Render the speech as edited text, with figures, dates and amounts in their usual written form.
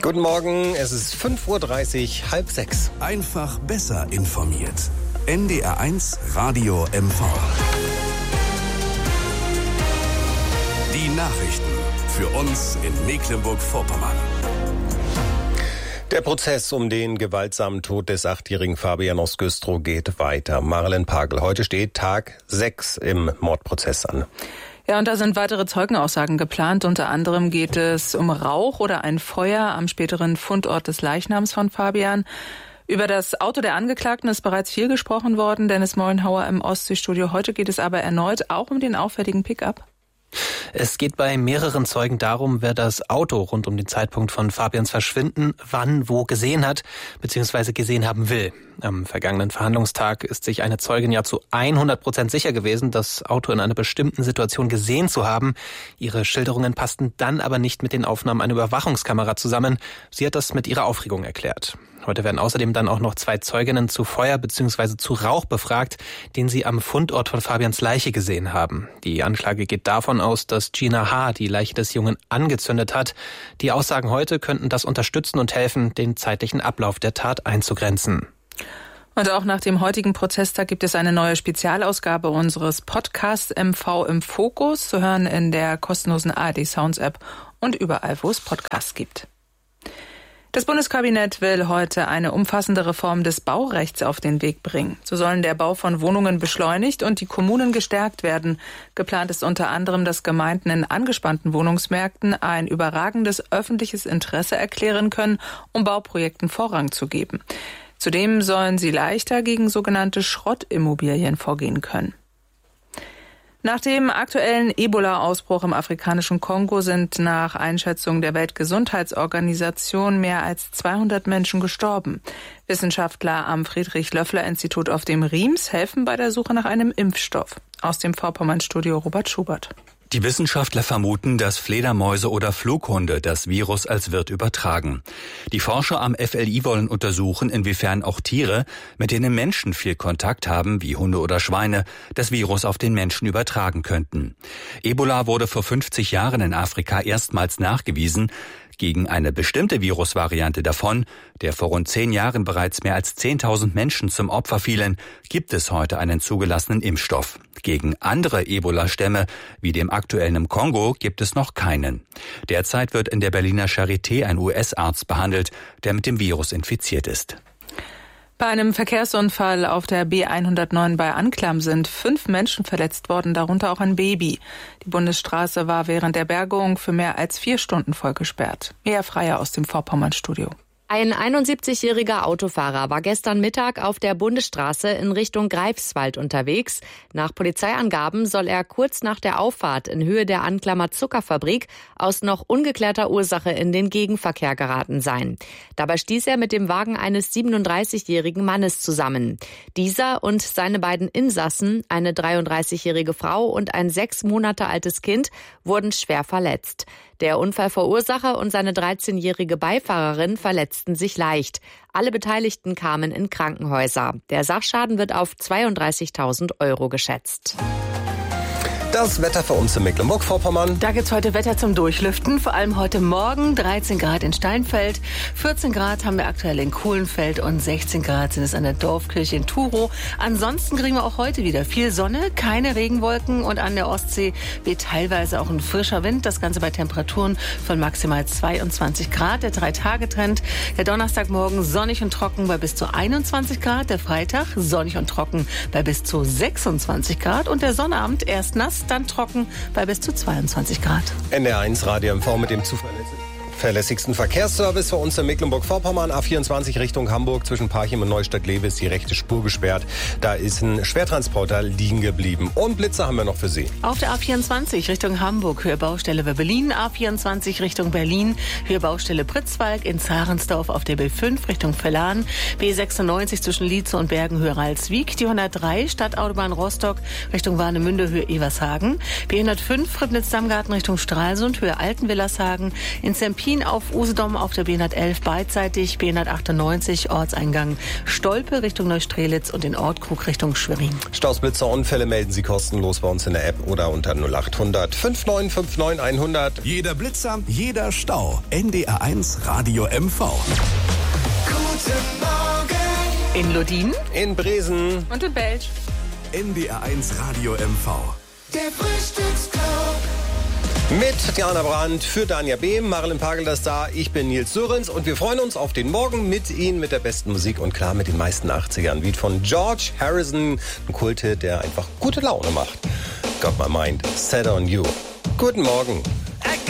Guten Morgen, es ist 5:30 Uhr, halb sechs. Einfach besser informiert. NDR1 Radio MV. Die Nachrichten für uns in Mecklenburg-Vorpommern. Der Prozess um den gewaltsamen Tod des 8-jährigen Fabian aus Güstrow geht weiter. Marlen Pagel, heute steht Tag 6 im Mordprozess an. Ja, und da sind weitere Zeugenaussagen geplant. Unter anderem geht es um Rauch oder ein Feuer am späteren Fundort des Leichnams von Fabian. Über das Auto der Angeklagten ist bereits viel gesprochen worden. Dennis Mollenhauer im Ostseestudio. Heute geht es aber erneut auch um den auffälligen Pickup. Es geht bei mehreren Zeugen darum, wer das Auto rund um den Zeitpunkt von Fabians Verschwinden wann wo gesehen hat bzw. gesehen haben will. Am vergangenen Verhandlungstag ist sich eine Zeugin ja zu 100% sicher gewesen, das Auto in einer bestimmten Situation gesehen zu haben. Ihre Schilderungen passten dann aber nicht mit den Aufnahmen einer Überwachungskamera zusammen. Sie hat das mit ihrer Aufregung erklärt. Heute werden außerdem dann auch noch 2 Zeuginnen zu Feuer bzw. zu Rauch befragt, den sie am Fundort von Fabians Leiche gesehen haben. Die Anklage geht davon aus, dass Gina H. die Leiche des Jungen angezündet hat. Die Aussagen heute könnten das unterstützen und helfen, den zeitlichen Ablauf der Tat einzugrenzen. Und auch nach dem heutigen Prozesstag gibt es eine neue Spezialausgabe unseres Podcasts MV im Fokus, zu hören in der kostenlosen ARD Sounds App und überall, wo es Podcasts gibt. Das Bundeskabinett will heute eine umfassende Reform des Baurechts auf den Weg bringen. So sollen der Bau von Wohnungen beschleunigt und die Kommunen gestärkt werden. Geplant ist unter anderem, dass Gemeinden in angespannten Wohnungsmärkten ein überragendes öffentliches Interesse erklären können, um Bauprojekten Vorrang zu geben. Zudem sollen sie leichter gegen sogenannte Schrottimmobilien vorgehen können. Nach dem aktuellen Ebola-Ausbruch im afrikanischen Kongo sind nach Einschätzung der Weltgesundheitsorganisation mehr als 200 Menschen gestorben. Wissenschaftler am Friedrich-Löffler-Institut auf dem Riems helfen bei der Suche nach einem Impfstoff. Aus dem Vorpommern-Studio Robert Schubert. Die Wissenschaftler vermuten, dass Fledermäuse oder Flughunde das Virus als Wirt übertragen. Die Forscher am FLI wollen untersuchen, inwiefern auch Tiere, mit denen Menschen viel Kontakt haben, wie Hunde oder Schweine, das Virus auf den Menschen übertragen könnten. Ebola wurde vor 50 Jahren in Afrika erstmals nachgewiesen. Gegen eine bestimmte Virusvariante davon, der vor rund 10 Jahren bereits mehr als 10.000 Menschen zum Opfer fielen, gibt es heute einen zugelassenen Impfstoff. Gegen andere Ebola-Stämme, wie dem aktuellen im Kongo, gibt es noch keinen. Derzeit wird in der Berliner Charité ein US-Arzt behandelt, der mit dem Virus infiziert ist. Bei einem Verkehrsunfall auf der B109 bei Anklam sind 5 Menschen verletzt worden, darunter auch ein Baby. Die Bundesstraße war während der Bergung für mehr als 4 Stunden voll gesperrt. Mehr Freier aus dem Vorpommern-Studio. Ein 71-jähriger Autofahrer war gestern Mittag auf der Bundesstraße in Richtung Greifswald unterwegs. Nach Polizeiangaben soll er kurz nach der Auffahrt in Höhe der Anklamer Zuckerfabrik aus noch ungeklärter Ursache in den Gegenverkehr geraten sein. Dabei stieß er mit dem Wagen eines 37-jährigen Mannes zusammen. Dieser und seine beiden Insassen, eine 33-jährige Frau und ein 6 Monate altes Kind, wurden schwer verletzt. Der Unfallverursacher und seine 13-jährige Beifahrerin verletzten sich leicht. Alle Beteiligten kamen in Krankenhäuser. Der Sachschaden wird auf 32.000 € geschätzt. Das Wetter für uns in Mecklenburg-Vorpommern. Da gibt's heute Wetter zum Durchlüften, vor allem heute Morgen 13 Grad in Steinfeld, 14 Grad haben wir aktuell in Kohlenfeld und 16 Grad sind es an der Dorfkirche in Turow. Ansonsten kriegen wir auch heute wieder viel Sonne, keine Regenwolken und an der Ostsee weht teilweise auch ein frischer Wind. Das Ganze bei Temperaturen von maximal 22 Grad. Der 3-Tage-Trend, der Donnerstagmorgen sonnig und trocken bei bis zu 21 Grad, der Freitag sonnig und trocken bei bis zu 26 Grad und der Sonnabend erst nass, dann trocken bei bis zu 22 Grad. NDR1 Radio MV mit dem zuverlässigsten Verkehrsservice für uns in Mecklenburg-Vorpommern. A24 Richtung Hamburg zwischen Parchim und Neustadt-Lewe ist die rechte Spur gesperrt. Da ist ein Schwertransporter liegen geblieben. Und Blitzer haben wir noch für Sie. Auf der A24 Richtung Hamburg, Höhe Baustelle Berlin. A24 Richtung Berlin, Höhe Baustelle Pritzwalk. In Zarensdorf auf der B5 Richtung Verlan. B96 zwischen Lietze und Bergen, Höhe Ralswiek. Die 103 Stadtautobahn Rostock Richtung Warnemünde, Höhe Evershagen. B105 Ribnitz-Dammgarten Richtung Stralsund, Höhe Altenwillershagen. In Semper Neuruppin auf Usedom auf der B111 beidseitig, B198 Ortseingang Stolpe Richtung Neustrelitz und in Ortkrug Richtung Schwerin. Staus, Blitzer, Unfälle melden Sie kostenlos bei uns in der App oder unter 0800 5959 100. Jeder Blitzer, jeder Stau. NDR1 Radio MV. Guten Morgen. In Lodin, In Bresen. Und in Belsch. NDR1 Radio MV. Der Frühstücksclub. Mit Diana Brandt für Danja Behm, Marilyn Pagel ist da, ich bin Nils Sörens und wir freuen uns auf den Morgen mit Ihnen, mit der besten Musik und klar mit den meisten 80ern. Wie von George Harrison, ein Kulthit, der einfach gute Laune macht. Got my mind set on you. Guten Morgen.